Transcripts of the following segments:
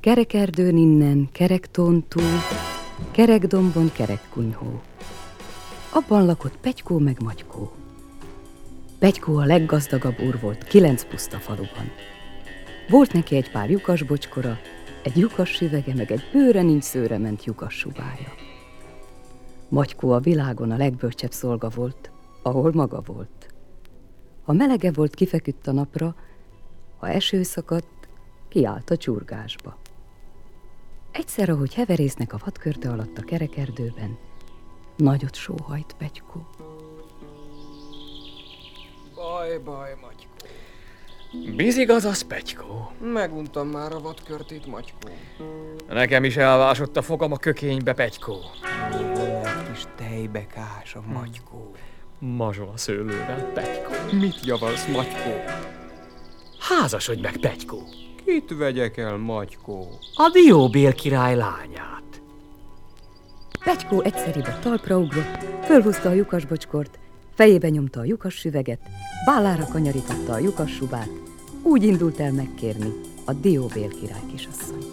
Kerek erdőn innen, kerek tón túl, kerek dombon, kerek kunyhó. Abban lakott Petykó meg Matykó. Petykó a leggazdagabb úr volt 9 puszta faluban. Volt neki egy pár lyukas bocskora, egy lyukas süvege, meg egy bőre nincs szőre ment lyukas subája. Matykó a világon a legbölcsebb szolga volt, ahol maga volt. Ha melege volt, kifeküdt a napra, ha eső szakadt, kiállt a csurgásba. Egyszer, ahogy heverésznek a vadkörte alatt a kerekerdőben, nagyot sóhajt Petykó. Baj, Matykó. Bizigaz az, Petykó? Meguntam már a vadkörtét, Matykó. Nekem is elvásott a fogam a kökénybe, Petykó. Egy kis tejbekás a Matykó. Mazsol a szőlővel, Petykó. Mit javalsz, Matykó? Házasodj meg, Petykó. Kit vegyek el, Matykó? A Dióbél király lányát. Petykó egyszeribe talpra ugrott, fölhúzta a lyukas bocskort, fejébe nyomta a lyukas süveget, vállára kanyarította a lyukas subát, úgy indult el megkérni a Dióbél király kisasszonyt.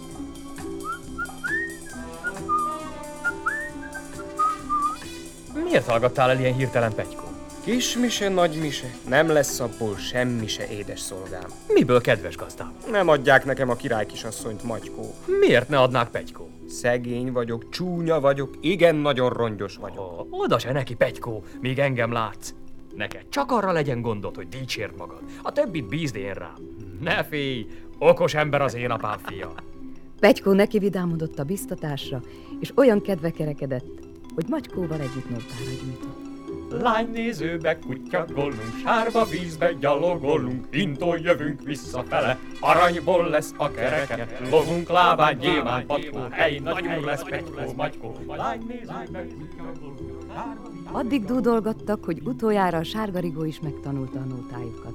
Miért hallgattál el ilyen hirtelen, Petykó? Kis mise, nagy mise, nem lesz abból semmi se, édes szolgám. Miből, kedves gazdám? Nem adják nekem a király kisasszonyt, Matykó. Miért ne adnák, Petykó? Szegény vagyok, csúnya vagyok, igen nagyon rongyos vagyok. Oda se neki, Petykó, míg engem látsz. Neked csak arra legyen gondod, hogy dicsérd magad. A többit bízd én rám. Ne félj, okos ember az én apám fia. Petykó neki vidámodott a biztatásra, és olyan kedve kerekedett, hogy Matykóval együtt nótára gyújtott. Lánynézőbe kutyagolunk, sárba vízbe gyalogolunk, intól jövünk visszafele, aranyból lesz a kereke, lovunk lábán gyémánt patkó, hely, nagy úr lesz Petykó, Matykó. Lánynézőbe kutyagolunk, sárba vízbe... Addig dúdolgattak, hogy utoljára a sárgarigó is megtanulta a nótájukat.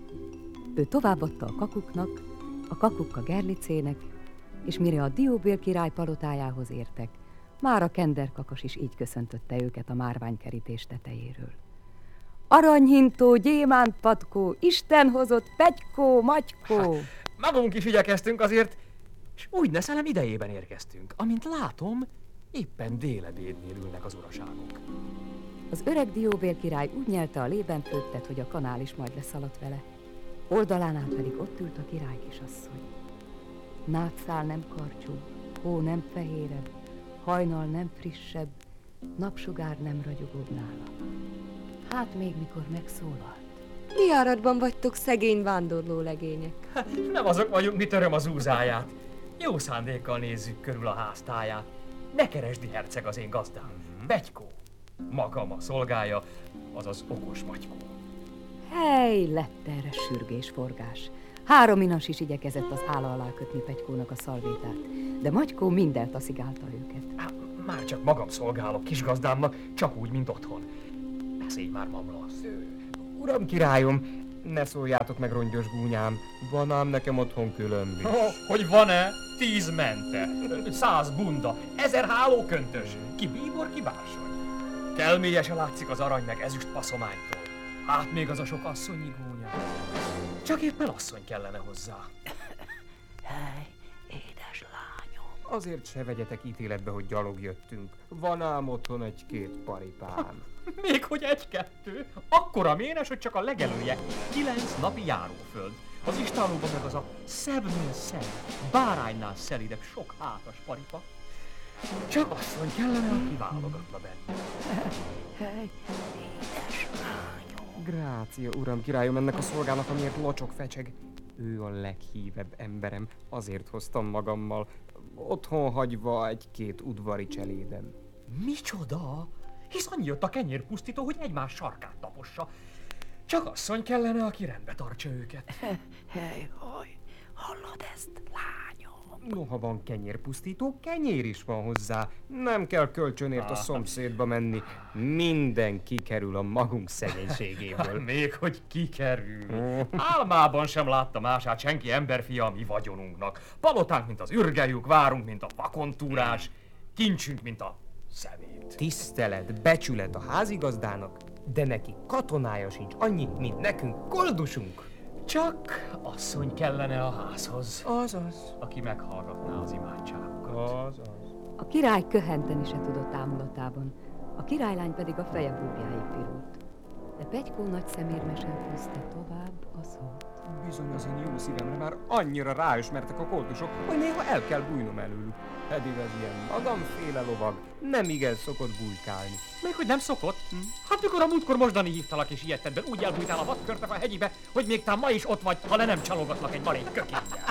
Ő továbbadta a kakuknak, a kakuk a gerlicének, és mire a Dióbél király palotájához értek, már a kenderkakas is így köszöntötte őket a márványkerítés tetejéről. Aranyhintó, gyémántpatkó, Isten hozott, Petykó, Matykó! Magunk is igyekeztünk azért, és úgy neszelem idejében érkeztünk. Amint látom, éppen délebédnél ülnek az uraságok. Az öreg Dióbél király úgy nyelte a lében főttet, hogy a kanál is majd leszaladt vele. Oldalánál pedig ott ült a király kisasszony. Nátszál nem karcsú, hó nem fehérebb, hajnal nem frissebb, napsugár nem ragyogóbb nála. Hát még mikor megszólalt. Mi áradban vagytok, szegény vándorló legények? Nem azok vagyunk, mit öröm az úzáját. Jó szándékkal nézzük körül a háztáját. Ne keresdi, herceg, az én gazdám. Petykó, magam a szolgája, azaz okos Matykó. Hely, lett erre sürgésforgás. 3 inas is igyekezett az álla alá kötni Petykónak a szalvétát, de Matykó mindent taszigálta őket. Már csak magam szolgálok kis gazdámnak, csak úgy, mint otthon. Beszélj már, mamlasz. Uram királyom, ne szóljátok meg, rongyos gúnyám, van ám nekem otthon különb is. Hogy van-e? 10 mente, 100 bunda, 1000 hálóköntös, ki bíbor, ki bársony. Kelmélyesen látszik az arany meg ezüst paszománytól. Hát még az a sok asszonyi gúnya. Csak éppen asszony kellene hozzá. Hely, édes lányom. Azért se vegyetek ítéletbe, hogy gyalog jöttünk. Van ám otthon 1-2 paripám. Még hogy 1-2? Akkora ménes, hogy csak a legelője 9 napi járóföld. Az istállóban meg az a szebbnél szebb, báránynál szelidebb sok hátas paripa. Csak asszony kellene, aki válogatna benne. Hely, édes lányom. Grácia, uram királyom, ennek a szolgának, amiért locsok fecseg. Ő a leghívebb emberem, azért hoztam magammal, otthon hagyva 1-2 udvari cselédem. Micsoda? Hisz annyi jött a kenyérpusztító, hogy egymás sarkát tapossa. Csak asszony kellene, aki rendbe tartsa őket. Hely, hallod ezt, lányom? Noha van kenyérpusztító, kenyér is van hozzá. Nem kell kölcsönért a szomszédba menni. Minden kikerül a magunk szegénységéből. Még hogy kikerül. Álmában sem látta mását senki emberfia a mi vagyonunknak. Palotánk, mint az ürgeljük, várunk, mint a vakontúrás, kincsünk, mint a szemét. Tisztelet, becsület a házigazdának, de neki katonája sincs annyi, mint nekünk koldusunk. Csak asszony kellene a házhoz, Azaz. aki meghallgatná az imádságokat. Azaz. A király köhenteni se tudott ámulatában, a királylány pedig a feje búbjáig pirult. De Petykó nagy szemérmesen fűzte tovább a szót. Bizony az én jó szívemre már annyira ráismertek a koltusok, hogy néha el kell bújnom előlük. Pedig az ilyen magamféle lovag nem igen szokott bújkálni. Még hogy nem szokott? Hát mikor a múltkor mosdani hívtalak és ilyetedben úgy elbújtál a vadkörtef a hegyibe, hogy még tám ma is ott vagy, ha le nem csalogatlak egy marék kökénnyel.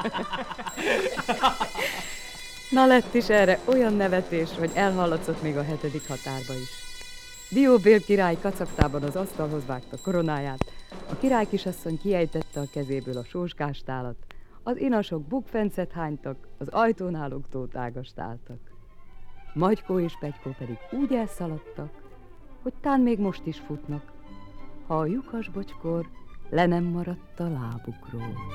Na lett is erre olyan nevetés, hogy elhallatszott még a 7. határba is. Dióbél király kacagtában az asztalhoz vágta koronáját, a király kisasszony kiejtette a kezéből a sóskástálat, az inasok bukfencet hánytak, az ajtón állók tótágast álltak. Magykó és Petykó pedig úgy elszaladtak, hogy tán még most is futnak, ha a lyukas bocskor le nem maradt a lábukról.